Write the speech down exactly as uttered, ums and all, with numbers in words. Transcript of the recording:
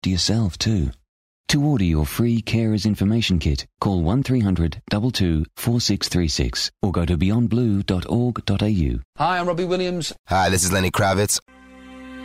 to yourself too. To order your free Carers Information Kit, call one three hundred two two four six three six or go to beyond blue dot org dot a u. Hi, I'm Robbie Williams. Hi, this is Lenny Kravitz.